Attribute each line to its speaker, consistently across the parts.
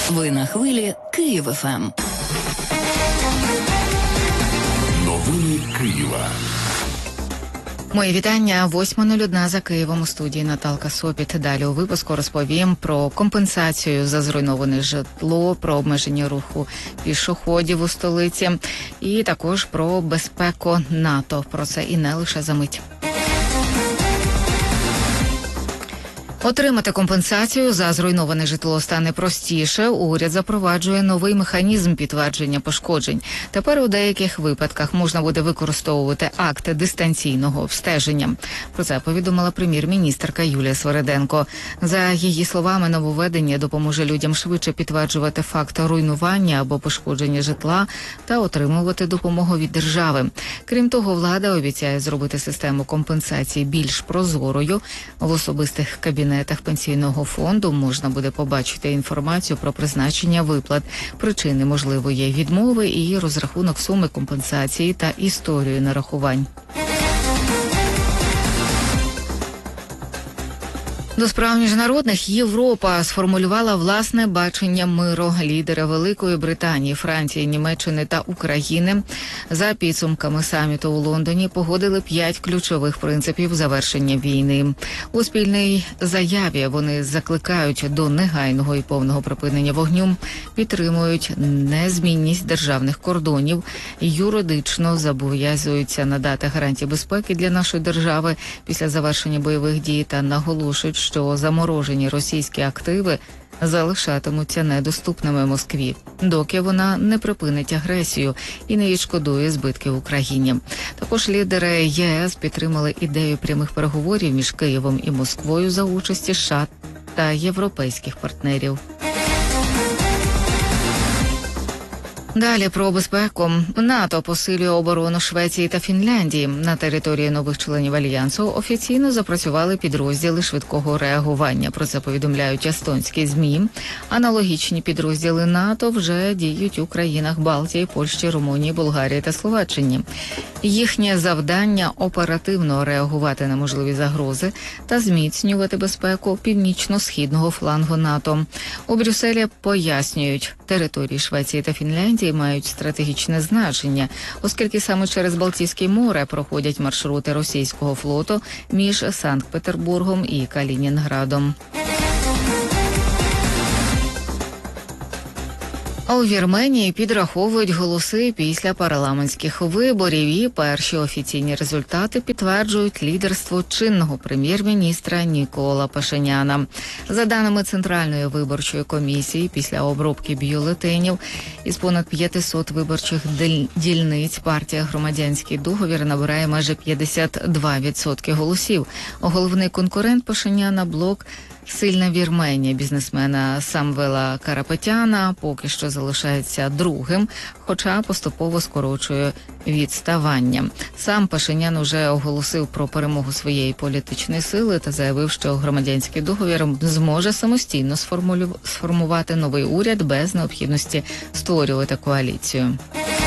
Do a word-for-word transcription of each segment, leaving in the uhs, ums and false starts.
Speaker 1: Ви на хвилі Київ еф ем.
Speaker 2: Новини Києва.
Speaker 3: Мої вітання. восьма нуль одна за Києвом, у студії Наталка Сопіт. Далі у випуску розповім про компенсацію за зруйноване житло, про обмеження руху пішоходів у столиці і також про безпеку НАТО. Про це і не лише за мить. Отримати компенсацію за зруйноване житло стане простіше. Уряд запроваджує новий механізм підтвердження пошкоджень. Тепер у деяких випадках можна буде використовувати акти дистанційного обстеження. Про це повідомила прем'єр-міністерка Юлія Свериденко. За її словами, нововведення допоможе людям швидше підтверджувати факт руйнування або пошкодження житла та отримувати допомогу від держави. Крім того, влада обіцяє зробити систему компенсації більш прозорою. В особистих кабінетах В кабінетах пенсійного фонду можна буде побачити інформацію про призначення виплат, причини можливої відмови і розрахунок суми компенсації та історію нарахувань. До справ міжнародних Європа сформулювала власне бачення миру. Лідери Великої Британії, Франції, Німеччини та України за підсумками саміту у Лондоні погодили п'ять ключових принципів завершення війни. У спільній заяві вони закликають до негайного і повного припинення вогню, підтримують незмінність державних кордонів, юридично зобов'язуються надати гарантії безпеки для нашої держави після завершення бойових дій та наголошують, що заморожені російські активи залишатимуться недоступними Москві, доки вона не припинить агресію і не відшкодує збитки Україні. Також лідери ЄС підтримали ідею прямих переговорів між Києвом і Москвою за участі США та європейських партнерів. Далі про безпеку. НАТО посилює оборону Швеції та Фінляндії. На території нових членів Альянсу офіційно запрацювали підрозділи швидкого реагування. Про це повідомляють естонські ЗМІ. Аналогічні підрозділи НАТО вже діють у країнах Балтії, Польщі, Румунії, Болгарії та Словаччині. Їхнє завдання – оперативно реагувати на можливі загрози та зміцнювати безпеку північно-східного флангу НАТО. У Брюсселі пояснюють, території Швеції та Фінляндії мають стратегічне значення, оскільки саме через Балтійське море проходять маршрути російського флоту між Санкт-Петербургом і Калінінградом. А у Вірменії підраховують голоси після парламентських виборів, і перші офіційні результати підтверджують лідерство чинного прем'єр-міністра Нікола Пашиняна. За даними Центральної виборчої комісії, після обробки бюлетенів із понад п'ятисот виборчих дільниць партія «Громадянський договір» набирає майже п'ятдесят два відсотки голосів. Головний конкурент Пашиняна – блок «Сильна Вірменія» бізнесмена Самвела Карапетяна поки що залишається другим, хоча поступово скорочує відставання. Сам Пашинян уже оголосив про перемогу своєї політичної сили та заявив, що громадянський договір зможе самостійно сформувати новий уряд без необхідності створювати коаліцію.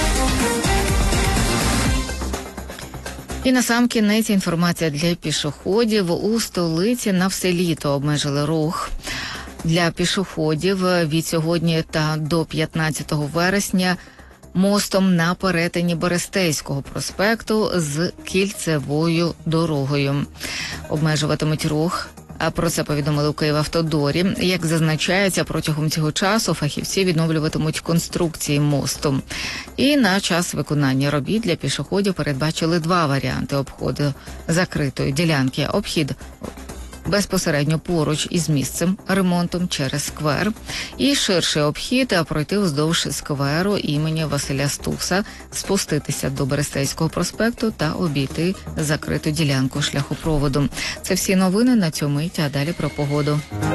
Speaker 3: І насамкінець інформація для пішоходів. У столиці на все літо обмежили рух для пішоходів від сьогодні та до п'ятнадцятого вересня мостом на перетині Берестейського проспекту з кільцевою дорогою. Обмежуватимуть рух. А про це повідомили у Київавтодорі. Як зазначається, протягом цього часу фахівці відновлюватимуть конструкції мосту. І на час виконання робіт для пішоходів передбачили два варіанти обходу закритої ділянки. Обхід безпосередньо поруч із місцем ремонтом через сквер. І ширший обхід пройти вздовж скверу імені Василя Стуса, спуститися до Берестейського проспекту та обійти закриту ділянку шляхопроводу. Це всі новини на цю мить, а далі про погоду.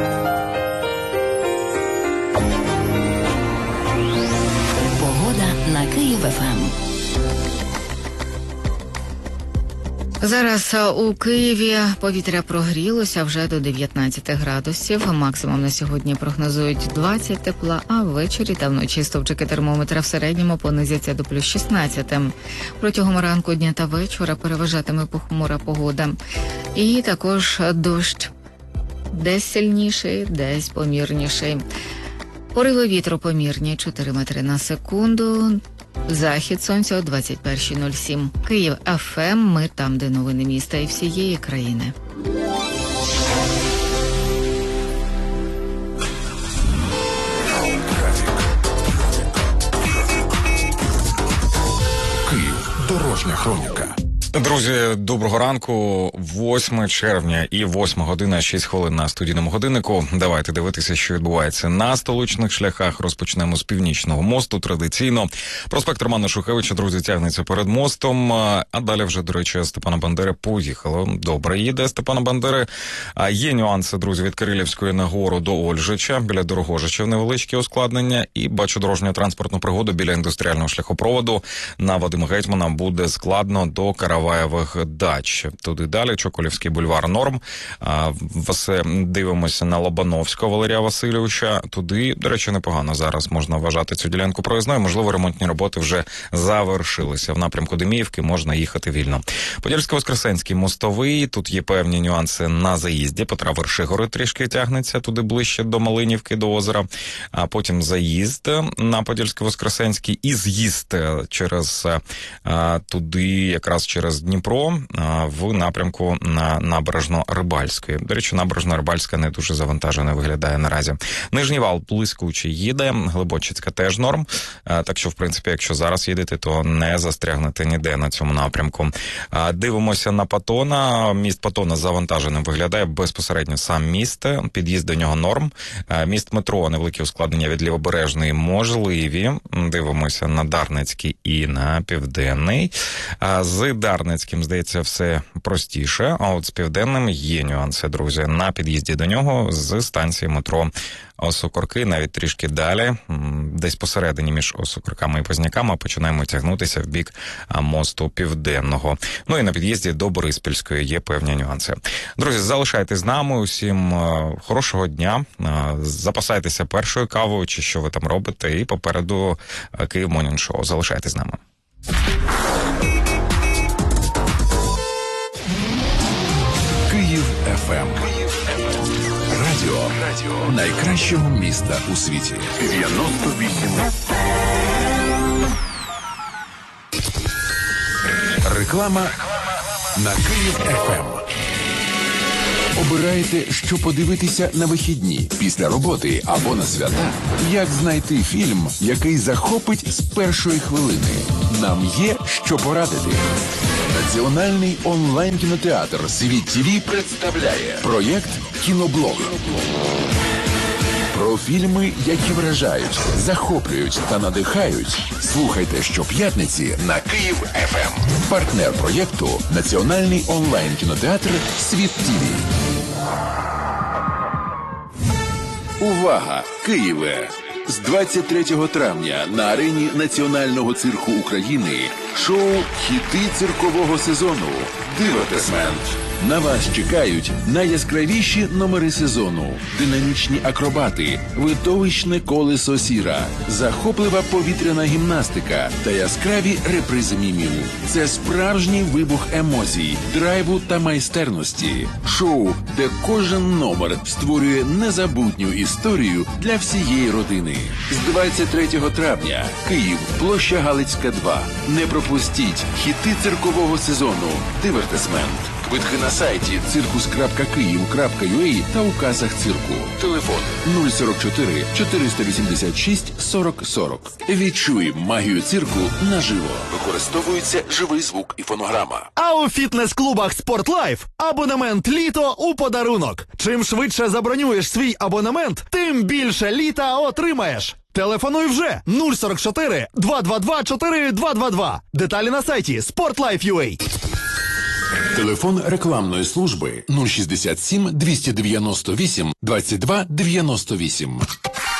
Speaker 1: Погода на Київ еф ем.
Speaker 3: Зараз у Києві повітря прогрілося вже до дев'ятнадцяти градусів. Максимум на сьогодні прогнозують двадцять тепла, а ввечері та вночі стовпчики термометра в середньому понизяться до плюс шістнадцяти. Протягом ранку, дня та вечора переважатиме похмура погода. І також дощ. Десь сильніший, десь помірніший. Пориви вітру помірні чотири метри на секунду. Захід сонця о двадцять перша нуль сім. Київ еф ем. Ми там, де новини міста і всієї країни.
Speaker 2: Київ. Дорожня хроніка.
Speaker 4: Друзі, доброго ранку. восьме червня і восьма година, шість хвилин на студійному годиннику. Давайте дивитися, що відбувається на столичних шляхах. Розпочнемо з Північного мосту. Традиційно проспект Романа Шухевича, друзі, тягнеться перед мостом. А далі вже, до речі, Степана Бандери поїхало. Добре їде Степана Бандери. А є нюанси, друзі, від Кирилівської нагору до Ольжича. Біля Дорогожича невеличкі ускладнення. І бачу дорожню транспортну пригоду біля індустріального шляхопроводу. На Вадима Гетьмана буде складно до Караваєвих дач. Туди далі Чоколівський бульвар норм. Все дивимося на Лобановського Валерія Васильовича. Туди, до речі, непогано зараз можна вважати цю ділянку проїзною. Можливо, ремонтні роботи вже завершилися. В напрямку Деміївки можна їхати вільно. Подільсько-Воскресенський мостовий. Тут є певні нюанси на заїзді. Петра Вершигори трішки тягнеться туди ближче до Малинівки, до озера. А потім заїзд на Подільсько-Воскресенський і з'їзд через а, туди, якраз через Дніпро в напрямку на Набережно-Рибальської. До речі, Набережно-Рибальська не дуже завантажена виглядає наразі. Нижній Вал блискучий їде, Глибочицька теж норм. Так що, в принципі, якщо зараз їдете, то не застрягнете ніде на цьому напрямку. Дивимося на Патона. Міст Патона завантаженим виглядає безпосередньо сам міст. Під'їзд до нього норм. Міст метро, невеликі ускладнення від Лівобережної можливі. Дивимося на Дарницький і на Південний. З Дарницьким, здається, все простіше, а от з Південним є нюанси, друзі. На під'їзді до нього з станції метро Осокорки, навіть трішки далі, десь посередині між Осокорками і Позняками, починаємо тягнутися в бік мосту Південного. Ну і на під'їзді до Бориспільської є певні нюанси. Друзі, залишайтесь з нами, усім хорошого дня, запасайтеся першою кавою, чи що ви там робите, і попереду Київ Morning Show. Залишайтесь з нами.
Speaker 2: Київ еф ем. Радіо. Радіо найкращого міста у світі. дев'яносто вісім. Реклама на Київ еф ем. Обираєте, що подивитися на вихідні, після роботи або на свята? Як знайти фільм, який захопить з першої хвилини? Нам є що порадити. Національний онлайн-кінотеатр «Світ ТВ» представляє проєкт «Кіноблог». Про фільми, які вражають, захоплюють та надихають. Слухайте щоп'ятниці на Київ еф ем. Партнер проєкту – Національний онлайн-кінотеатр «Світ ТВ». Увага! Києве! З двадцять третього травня на арені Національного цирку України шоу «Хіти циркового сезону» «Дивертисмент». На вас чекають найяскравіші номери сезону, динамічні акробати, видовищне колесо сіра, захоплива повітряна гімнастика та яскраві репризи мімів. Це справжній вибух емоцій, драйву та майстерності. Шоу, де кожен номер створює незабутню історію для всієї родини. З двадцять третього травня. Київ, площа Галицька, два. Не пропустіть хіти циркового сезону «Дивертисмент». Квитки на сайті циркус крапка київ крапка ю а та у касах цирку. Телефон нуль сорок чотири чотириста вісімдесят шість сорок сорок. Відчуй магію цирку наживо. Використовується живий звук і фонограма.
Speaker 5: А у фітнес-клубах «Спортлайф» абонемент «Літо» у подарунок. Чим швидше забронюєш свій абонемент, тим більше літа отримаєш. Телефонуй вже нуль сорок чотири два два два чотири два два два. Деталі на сайті спортлайф крапка ю а.
Speaker 2: Телефон рекламної служби нуль шістдесят сім двісті дев'яносто вісім двадцять два дев'яносто вісім.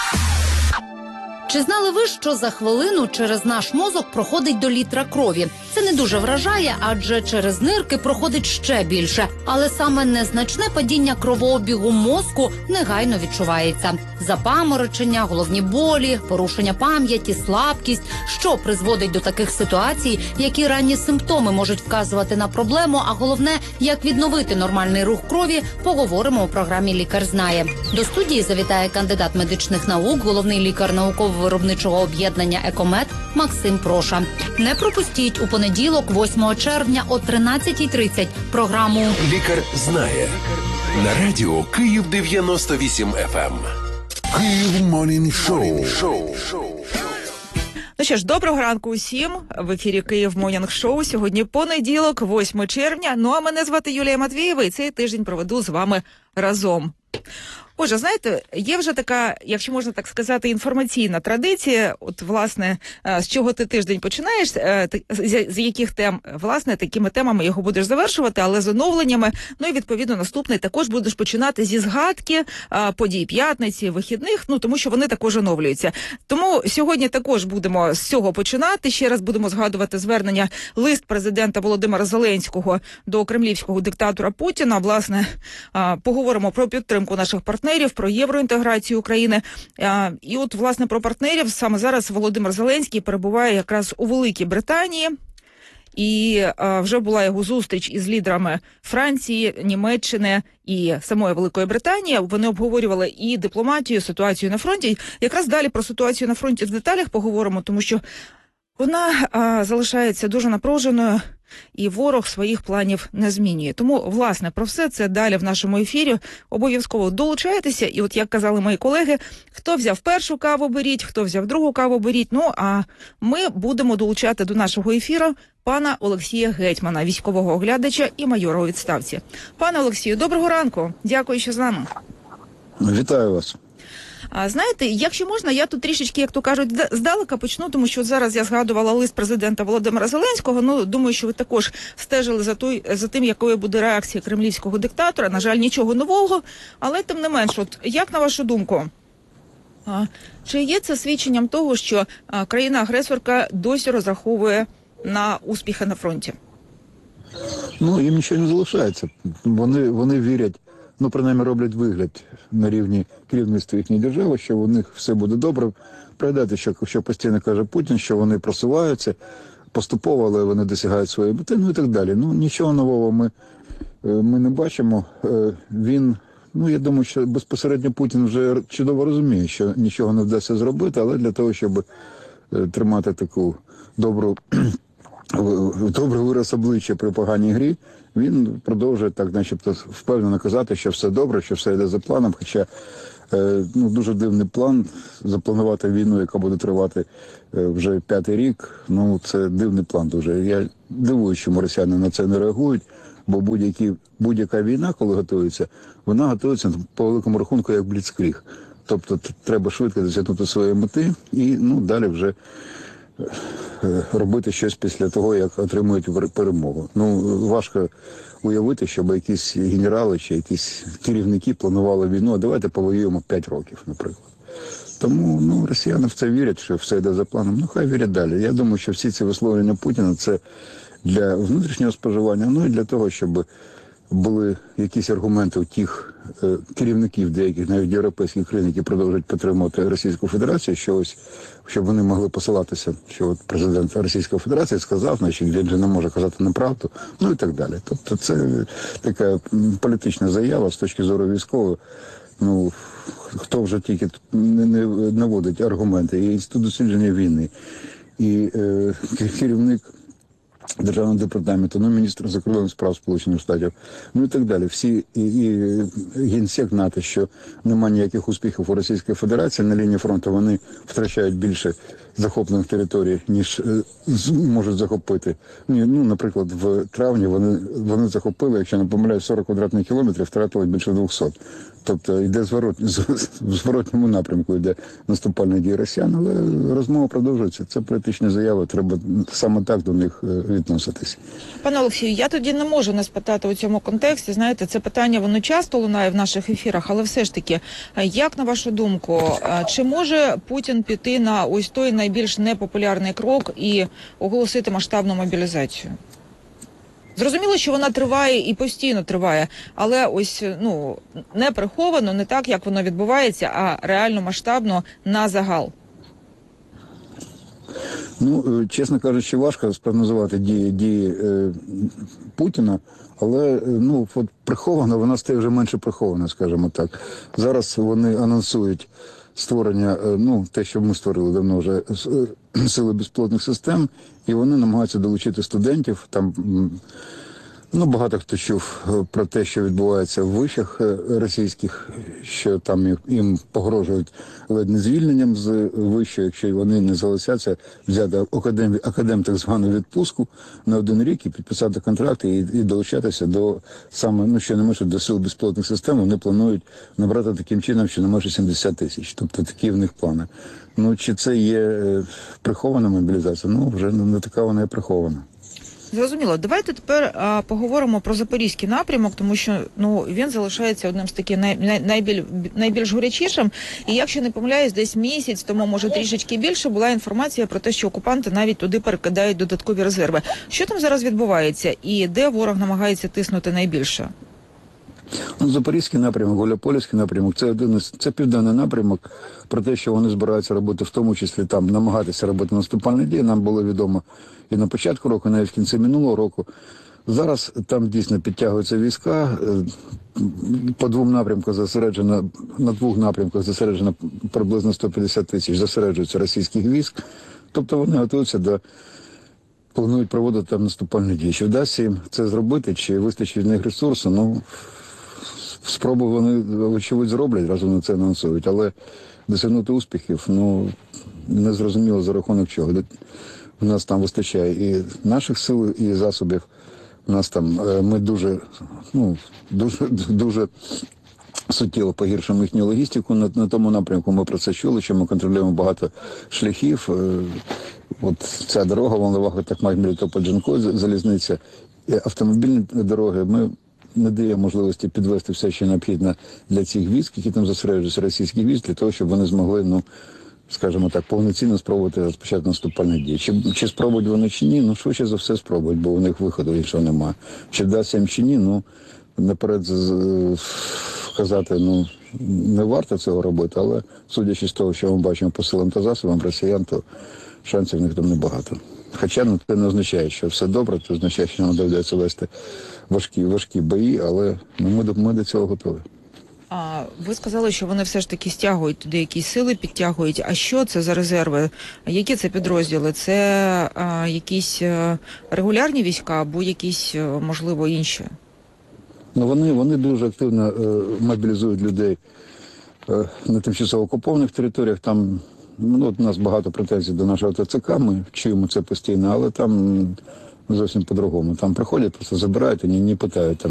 Speaker 6: Чи знали ви, що за хвилину через наш мозок проходить до літра крові? Це не дуже вражає, адже через нирки проходить ще більше. Але саме незначне падіння кровообігу мозку негайно відчувається. Запаморочення, головні болі, порушення пам'яті, слабкість, що призводить до таких ситуацій, які ранні симптоми можуть вказувати на проблему, а головне, як відновити нормальний рух крові, поговоримо у програмі «Лікар знає». До студії завітає кандидат медичних наук, головний лікар науково-виробничого об'єднання «Екомед» Максим Проша. Не пропустіть у понеділок, восьмого червня о тринадцятій тридцять програму
Speaker 7: «Лікар знає» на радіо Київ дев'яносто вісім еф ем.
Speaker 2: Київ Морнінг Шоу.
Speaker 8: Ну що ж, доброго ранку усім. В ефірі Київ Морнінг Шоу. Сьогодні понеділок, восьмого червня. Ну а мене звати Юлія Матвієва, і цей тиждень проведу з вами разом. Отже, знаєте, є вже така, якщо можна так сказати, інформаційна традиція. От, власне, з чого ти тиждень починаєш, з яких тем, власне, такими темами його будеш завершувати, але з оновленнями. Ну і, відповідно, наступний також будеш починати зі згадки подій п'ятниці, вихідних, ну, тому що вони також оновлюються. Тому сьогодні також будемо з цього починати. Ще раз будемо згадувати звернення, лист президента Володимира Зеленського до кремлівського диктатора Путіна. Власне, поговоримо про підтримку наших партнерів, про євроінтеграцію України. І от, власне, про партнерів саме зараз Володимир Зеленський перебуває якраз у Великій Британії. І вже була його зустріч із лідерами Франції, Німеччини і самої Великої Британії. Вони обговорювали і дипломатію, ситуацію на фронті. Якраз далі про ситуацію на фронті в деталях поговоримо, тому що вона а, залишається дуже напруженою, і ворог своїх планів не змінює. Тому, власне, про все це далі в нашому ефірі. Обов'язково долучайтеся. І от, як казали мої колеги, хто взяв першу каву, беріть, хто взяв другу каву, беріть. Ну, а ми будемо долучати до нашого ефіру пана Олексія Гетьмана, військового оглядача і майора у відставці. Пане Олексію, доброго ранку. Дякую, що з нами.
Speaker 9: Вітаю вас.
Speaker 8: А, знаєте, якщо можна, я тут трішечки, як то кажуть, здалека почну, тому що зараз я згадувала лист президента Володимира Зеленського. Ну, думаю, що ви також стежили за той, за тим, якою буде реакція кремлівського диктатора. На жаль, нічого нового, але тим не менш, от як на вашу думку, а, чи є це свідченням того, що а, країна-агресорка досі розраховує на успіхи на фронті?
Speaker 9: Ну, їм нічого не залишається. Вони, вони вірять, ну, принаймні роблять вигляд на рівні керівництва їхньої держави, що у них все буде добре. Пригадайте, що, що постійно каже Путін, що вони просуваються поступово, але вони досягають своєї мети, ну і так далі. Ну, нічого нового ми, ми не бачимо. Він, ну, я думаю, що безпосередньо Путін вже чудово розуміє, що нічого не вдасться зробити, але для того, щоб тримати таку добру, добрий вираз обличчя при поганій грі, він продовжує так, начебто, впевнено казати, що все добре, що все йде за планом, хоча е, ну, дуже дивний план запланувати війну, яка буде тривати е, вже п'ятий рік. Ну, це дивний план дуже. Я дивуюсь, чому росіяни на це не реагують, бо будь-які, будь-яка війна, коли готується, вона готується по великому рахунку як бліцкріг. Тобто треба швидко досягнути своєї мети і ну, далі вже робити щось після того, як отримують перемогу. Ну, важко уявити, щоб якісь генерали чи якісь керівники планували війну, а давайте повоюємо п'ять років, наприклад. Тому, ну, росіяни в це вірять, що все йде за планом. Ну, хай вірять далі. Я думаю, що всі ці висловлення Путіна – це для внутрішнього споживання, ну і для того, щоб були якісь аргументи у тих е, керівників деяких, навіть європейських країн, які продовжують підтримувати Російську Федерацію, що ось, щоб вони могли посилатися, що от президент Російської Федерації сказав, значить, він же не може казати неправду, ну і так далі. Тобто це така політична заява з точки зору військової. Ну, хто вже тільки не, не наводить аргументи, і Інститут дослідження війни, і е, керівник Державного департаменту, ну, міністр закордонних справ Сполучених Штатів, ну і так далі. Всі, і, і генсек НАТО, що немає ніяких успіхів у Російській Федерації, на лінії фронту вони втрачають більше захоплених територій, ніж е, можуть захопити. Ну, наприклад, в травні вони, вони захопили, якщо не помиляюсь, сорок квадратних кілометрів, втратили більше двохсот. Тобто йде зворот, в зворотньому напрямку йде наступальна дія росіян, але розмова продовжується. Це політична заява, треба саме так до них відноситись.
Speaker 8: Пане Олексію, я тоді не можу не спитати у цьому контексті. Знаєте, це питання, воно часто лунає в наших ефірах, але все ж таки, як на вашу думку, чи може Путін піти на ось той найбільш непопулярний крок і оголосити масштабну мобілізацію? Зрозуміло, що вона триває і постійно триває, але ось, ну, не приховано, не так, як воно відбувається, а реально масштабно на загал.
Speaker 9: Ну, чесно кажучи, важко спрогнозувати дії, дії е, Путіна, але ну, от приховано, вона стає вже менше прихована, скажімо так. Зараз вони анонсують створення, ну, те, що ми створили давно вже, сили безпілотних систем, і вони намагаються долучити студентів. Там, ну, багато хто чув про те, що відбувається в вишах російських, що там їм погрожують ледь не звільненням з вищу, якщо вони не залишаться, взяти академ, академ так звану відпустку на один рік і підписати контракти і, і долучатися до саме, ну, що не може, до сил безпілотних систем. Вони планують набрати таким чином, що не може сімдесят тисяч. Тобто такі в них плани. Ну, чи це є прихована мобілізація? Ну, вже не така вона і прихована.
Speaker 8: Зрозуміло. Давайте тепер а, поговоримо про запорізький напрямок, тому що, ну, він залишається одним з таких най, най, найбіль, найбільш горячішим. І якщо не помиляюсь, десь місяць тому, може трішечки більше, була інформація про те, що окупанти навіть туди перекидають додаткові резерви. Що там зараз відбувається і де ворог намагається тиснути найбільше?
Speaker 9: Ну, Запорізький напрямок, Гуляйполівський напрямок, це один із, це південний напрямок. Про те, що вони збираються робити, в тому числі там, намагатися робити наступальні дії, нам було відомо і на початку року, і навіть в кінці минулого року. Зараз там дійсно підтягуються війська, по двом напрямках зосереджено, на двох напрямках зосереджено приблизно сто п'ятдесят тисяч зосереджуються російських військ. Тобто вони готуються до, планують проводити там наступальні дії. Чи вдасться їм це зробити, чи вистачить в них ресурсу, ну, спробу вони, очевидь, зроблять, раз вони це анонсують, але досягнути успіхів, ну, не зрозуміло за рахунок чого. У нас там вистачає і наших сил, і засобів. У нас там, ми дуже, ну, дуже, дуже суттєво погіршимо їхню логістику на, на тому напрямку. Ми про це чули, що ми контролюємо багато шляхів. От ця дорога, Волноваха, Токмак, Мелітополь, Джанкой, залізниця, і автомобільні дороги. Ми не дає можливості підвести все, що необхідно для цих військ, які там зосереджуються, російських військ, для того, щоб вони змогли, ну, скажімо так, повноцінно спробувати розпочати наступальні дії. Чи, чи спробують вони, чи ні, ну, швидше за все спробують, бо у них виходу іншого немає. Чи вдасться їм, чи ні, ну, наперед сказати, ну, не варто цього робити, але судячи з того, що ми бачимо по силам та засобам росіян, то шансів в них там небагато. Хоча, ну, це не означає, що все добре, це означає, що нам доведеться вести важкі, важкі бої, але ну, ми, до, ми до цього готові.
Speaker 8: А ви сказали, що вони все ж таки стягують туди якісь сили, підтягують. А що це за резерви? Які це підрозділи? Це а, якісь а, регулярні війська або якісь, а, можливо, інші?
Speaker 9: Ну, вони, вони дуже активно е, мобілізують людей е, на тимчасово окупованих територіях. Там, ну, от у нас багато претензій до нашого ТЦК, ми чуємо це постійно, але там зовсім по-другому. Там приходять, просто забирають і не, не питають. Там,